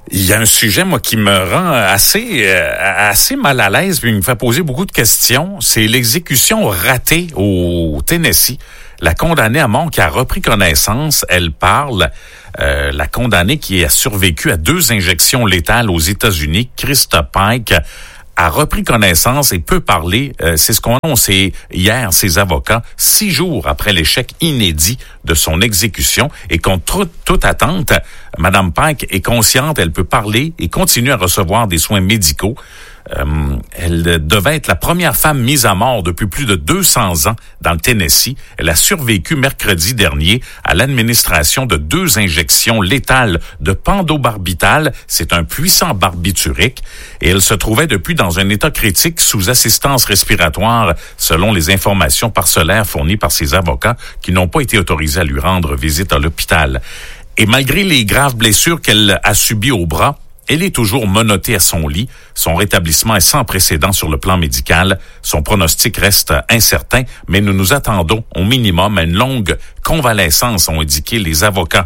Il y a un sujet, moi, qui me rend assez mal à l'aise, puis il me fait poser beaucoup de questions. C'est l'exécution ratée au Tennessee. La condamnée à mort qui a repris connaissance, elle parle, la condamnée qui a survécu à 2 injections létales aux États-Unis, Krista Pike, a repris connaissance et peut parler. C'est ce qu'ont annoncé hier ses avocats, 6 jours après l'échec inédit de son exécution. Et contre toute attente, Mme Pike est consciente, elle peut parler et continue à recevoir des soins médicaux. Elle devait être la première femme mise à mort depuis plus de 200 ans dans le Tennessee. Elle a survécu mercredi dernier à l'administration de 2 injections létales de pentobarbital. C'est un puissant barbiturique. Et elle se trouvait depuis dans un état critique sous assistance respiratoire, selon les informations parcellaires fournies par ses avocats qui n'ont pas été autorisés à lui rendre visite à l'hôpital. Et malgré les graves blessures qu'elle a subies au bras, elle est toujours menottée à son lit. Son rétablissement est sans précédent sur le plan médical. Son pronostic reste incertain, mais nous nous attendons au minimum à une longue convalescence, ont indiqué les avocats.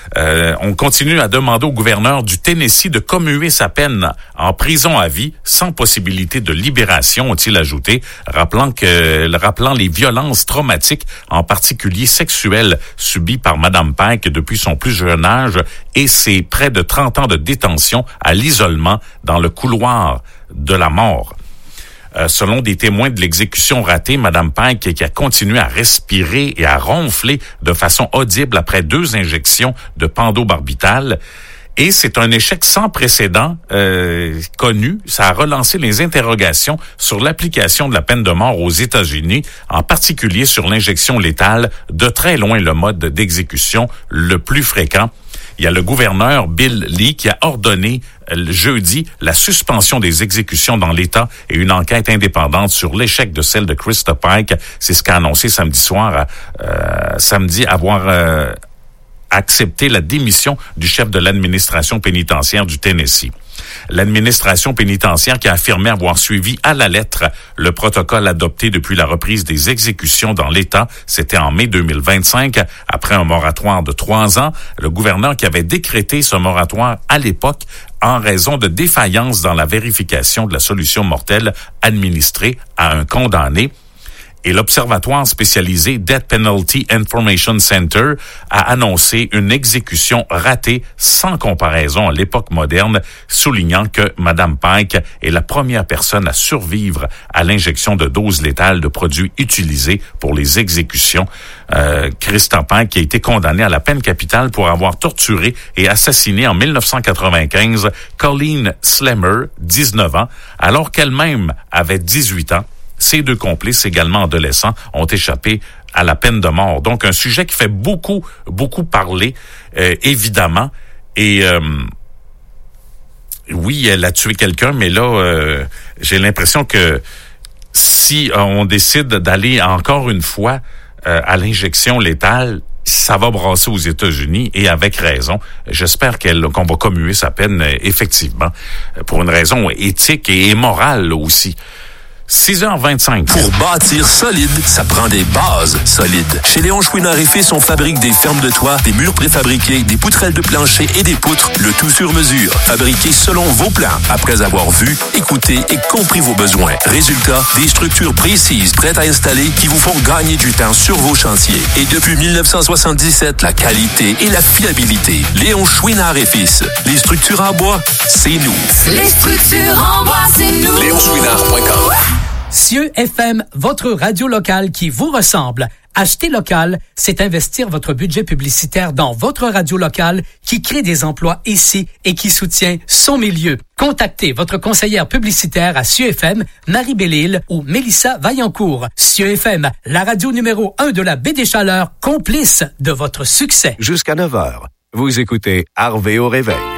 On continue à demander au gouverneur du Tennessee de commuer sa peine en prison à vie, sans possibilité de libération, ont-ils ajouté, rappelant les violences traumatiques, en particulier sexuelles, subies par Mme Pike depuis son plus jeune âge et ses près de 30 ans de détention à l'isolement dans le couloir de la mort. Selon des témoins de l'exécution ratée, Mme Pike, qui a continué à respirer et à ronfler de façon audible après 2 injections de pentobarbital. Et c'est un échec sans précédent connu. Ça a relancé les interrogations sur l'application de la peine de mort aux États-Unis, en particulier sur l'injection létale, de très loin le mode d'exécution le plus fréquent. Il y a le gouverneur Bill Lee qui a ordonné jeudi la suspension des exécutions dans l'État et une enquête indépendante sur l'échec de celle de Krista Pike. C'est ce qu'a annoncé samedi avoir accepté la démission du chef de l'administration pénitentiaire du Tennessee. L'administration pénitentiaire qui a affirmé avoir suivi à la lettre le protocole adopté depuis la reprise des exécutions dans l'État, c'était en mai 2025, après un moratoire de 3 ans. Le gouverneur qui avait décrété ce moratoire à l'époque en raison de défaillances dans la vérification de la solution mortelle administrée à un condamné. Et l'Observatoire spécialisé Death Penalty Information Center a annoncé une exécution ratée sans comparaison à l'époque moderne, soulignant que Mme Pike est la première personne à survivre à l'injection de doses létales de produits utilisés pour les exécutions. Krista Pike qui a été condamnée à la peine capitale pour avoir torturé et assassiné en 1995 Colleen Slemmer, 19 ans, alors qu'elle-même avait 18 ans. Ces 2 complices, également adolescents, ont échappé à la peine de mort. Donc, un sujet qui fait beaucoup parler, évidemment. Et oui, elle a tué quelqu'un, mais là, j'ai l'impression que si on décide d'aller encore une fois à l'injection létale, ça va brasser aux États-Unis et avec raison. J'espère qu'on va commuer sa peine, effectivement, pour une raison éthique et morale aussi. 6h25. Pour bâtir solide, ça prend des bases solides. Chez Léon Chouinard et Fils, on fabrique des fermes de toit, des murs préfabriqués, des poutrelles de plancher et des poutres, le tout sur mesure. Fabriqués selon vos plans, après avoir vu, écouté et compris vos besoins. Résultat, des structures précises, prêtes à installer, qui vous font gagner du temps sur vos chantiers. Et depuis 1977, la qualité et la fiabilité. Léon Chouinard et Fils. Les structures en bois, c'est nous. Les structures en bois, c'est nous. LéonChouinard.com. Cieux FM, votre radio locale qui vous ressemble. Acheter local, c'est investir votre budget publicitaire dans votre radio locale qui crée des emplois ici et qui soutient son milieu. Contactez votre conseillère publicitaire à Cieux FM, Marie Bellil ou Mélissa Vaillancourt. Cieux FM, la radio numéro 1 de la Baie des Chaleurs, complice de votre succès. Jusqu'à 9h, vous écoutez Harvey au réveil.